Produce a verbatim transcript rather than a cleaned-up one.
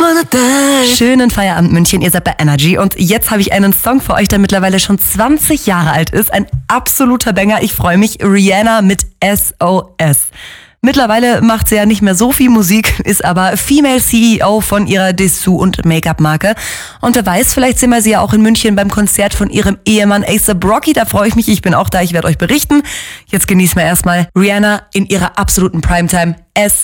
Schönen Feierabend München, ihr seid bei Energy und jetzt habe ich einen Song für euch, der mittlerweile schon zwanzig Jahre alt ist. Ein absoluter Banger, ich freue mich. Rihanna mit S O S. Mittlerweile macht sie ja nicht mehr so viel Musik, ist aber Female C E O von ihrer Dessous- und Make-up-Marke. Und wer weiß, vielleicht sehen wir sie ja auch in München beim Konzert von ihrem Ehemann A$AP Rocky. Da freue ich mich, ich bin auch da, ich werde euch berichten. Jetzt genießen wir erstmal Rihanna in ihrer absoluten Primetime. S